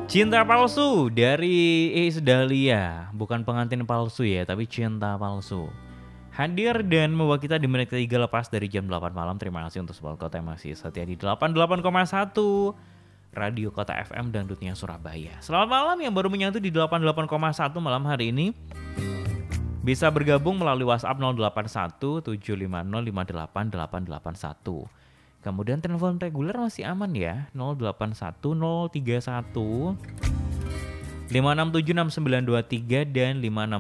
Cinta palsu dari Iis Dahlia. Bukan pengantin palsu ya, tapi cinta palsu. Hadir dan membawa kita di menit ketiga lepas dari jam 8 malam. Terima kasih untuk semua kota yang masih setia di 88,1 Radio Kota FM Dangdutnya Surabaya. Selamat malam yang baru menyatu di 88,1 malam hari ini. Bisa bergabung melalui WhatsApp 081 750 58881. Kemudian telepon reguler masih aman ya, 081 031 5676923 dan 567